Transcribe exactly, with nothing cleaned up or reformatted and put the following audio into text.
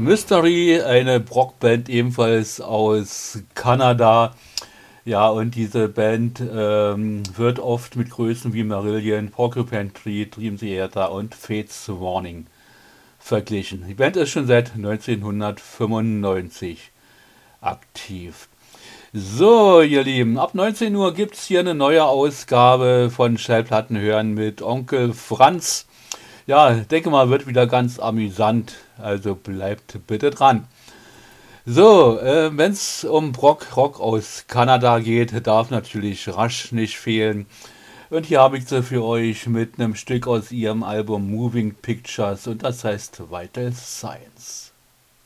Mystery, eine Rockband ebenfalls aus Kanada. Ja, und diese Band ähm, wird oft mit Größen wie Marillion, Porcupine Tree, Dream Theater und Fates Warning verglichen. Die Band ist schon seit neunzehnhundertfünfundneunzig aktiv. So, ihr Lieben, ab neunzehn Uhr gibt es hier eine neue Ausgabe von Schallplatten hören mit Onkel Franz. Ja, denke mal, wird wieder ganz amüsant, also bleibt bitte dran. So, äh, wenn es um Brock Rock aus Kanada geht, darf natürlich Rush nicht fehlen. Und hier habe ich sie für euch mit einem Stück aus ihrem Album Moving Pictures und das heißt Vital Science.